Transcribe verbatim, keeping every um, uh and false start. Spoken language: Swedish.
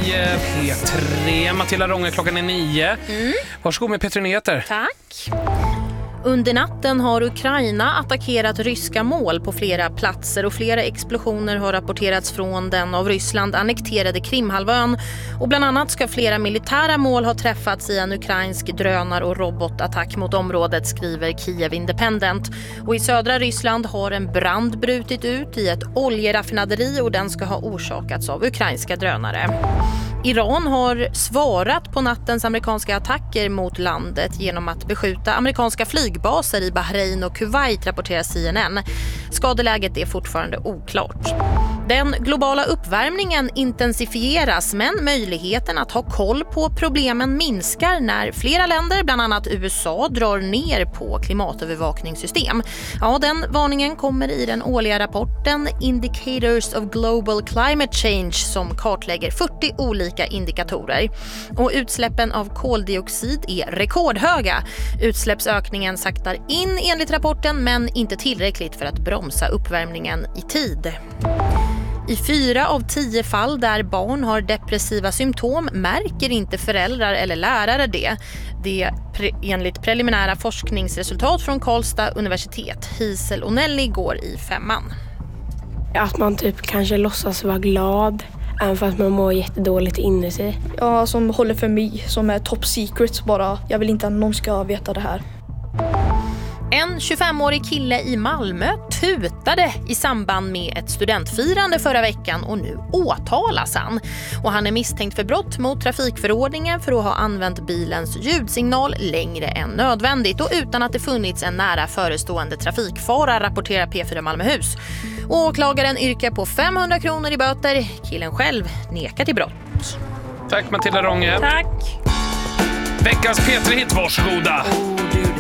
P tre. Matilda Ronge, klockan är nio. Mm. Varsågod med P tre Nyheter. Tack. Under natten har Ukraina attackerat ryska mål på flera platser och flera explosioner har rapporterats från den av Ryssland annekterade Krimhalvön. Och bland annat ska flera militära mål ha träffats i en ukrainsk drönar- och robotattack mot området, skriver Kiev Independent. Och i södra Ryssland har en brand brutit ut i ett oljeraffinaderi och den ska ha orsakats av ukrainska drönare. Iran har svarat på nattens amerikanska attacker mot landet genom att beskjuta amerikanska flygbaser i Bahrain och Kuwait, rapporterar C N N. Skadeläget är fortfarande oklart. Den globala uppvärmningen intensifieras, men möjligheten att ha koll på problemen minskar när flera länder, bland annat U S A, drar ner på klimatövervakningssystem. Ja, den varningen kommer i den årliga rapporten Indicators of Global Climate Change som kartlägger fyrtio olika indikatorer. Och utsläppen av koldioxid är rekordhöga. Utsläppsökningen saktar in enligt rapporten, men inte tillräckligt för att bromsa uppvärmningen i tid. I fyra av tio fall där barn har depressiva symptom märker inte föräldrar eller lärare det. Det är pre- enligt preliminära forskningsresultat från Karlstad universitet. Hisel och Nelly går i femman. Att man typ kanske låtsas vara glad även fast man mår jättedåligt inne sig. Ja, som håller för mig, som är top secret bara. Jag vill inte att någon ska veta det här. En tjugofemårig kille i Malmö tutade i samband med ett studentfirande förra veckan och nu åtalas han. Och han är misstänkt för brott mot trafikförordningen för att ha använt bilens ljudsignal längre än nödvändigt och utan att det funnits en nära förestående trafikfara, rapporterar P fyra Malmöhus. Åklagaren yrkar på femhundra kronor i böter. Killen själv nekar till brott. Tack Matilda Ronge. Tack. Veckans P tre-hit, varsågoda. Oh, du